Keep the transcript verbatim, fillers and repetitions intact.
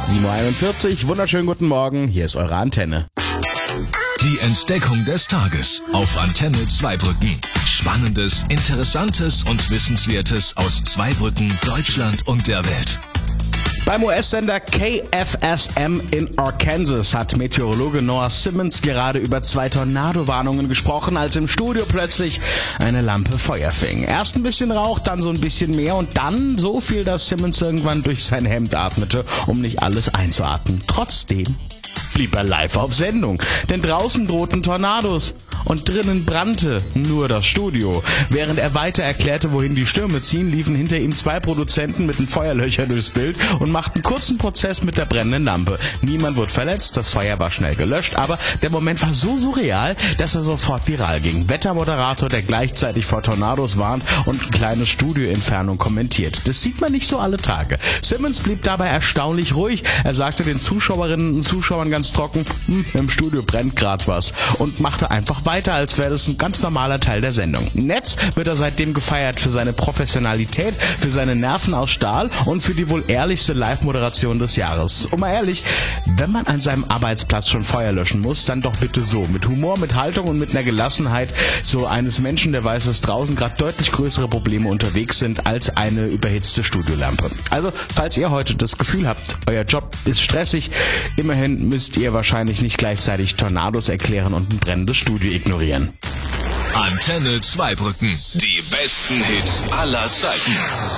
sieben Uhr einundvierzig, wunderschönen guten Morgen, hier ist eure Antenne. Die Entdeckung des Tages auf Antenne Zweibrücken. Spannendes, Interessantes und Wissenswertes aus Zweibrücken, Deutschland und der Welt. Beim U S-Sender K F S M in Arkansas hat Meteorologe Noah Simmons gerade über zwei Tornado-Warnungen gesprochen, als im Studio plötzlich eine Lampe Feuer fing. Erst ein bisschen Rauch, dann so ein bisschen mehr und dann so viel, dass Simmons irgendwann durch sein Hemd atmete, um nicht alles einzuatmen. Trotzdem blieb er live auf Sendung, denn draußen drohten Tornados und drinnen brannte nur das Studio. Während er weiter erklärte, wohin die Stürme ziehen, liefen hinter ihm zwei Produzenten mit einem Feuerlöcher durchs Bild und machten kurzen Prozess mit der brennenden Lampe. Niemand wurde verletzt, das Feuer war schnell gelöscht, aber der Moment war so surreal, dass er sofort viral ging. Wettermoderator, der gleichzeitig vor Tornados warnt und eine kleine Studioentfernung kommentiert. Das sieht man nicht so alle Tage. Simmons blieb dabei erstaunlich ruhig. Er sagte den Zuschauerinnen und Zuschauern ganz trocken, hm, im Studio brennt grad was, und machte einfach weiter, als wäre das ein ganz normaler Teil der Sendung. Im Netz wird er seitdem gefeiert für seine Professionalität, für seine Nerven aus Stahl und für die wohl ehrlichste Live-Moderation des Jahres. Und mal ehrlich, wenn man an seinem Arbeitsplatz schon Feuer löschen muss, dann doch bitte so, mit Humor, mit Haltung und mit einer Gelassenheit so eines Menschen, der weiß, dass draußen gerade deutlich größere Probleme unterwegs sind als eine überhitzte Studiolampe. Also, falls ihr heute das Gefühl habt, euer Job ist stressig, immerhin müsst ihr wahrscheinlich nicht gleichzeitig Tornados erklären und ein brennendes Studio ignorieren. Antenne Zweibrücken. Die besten Hits aller Zeiten.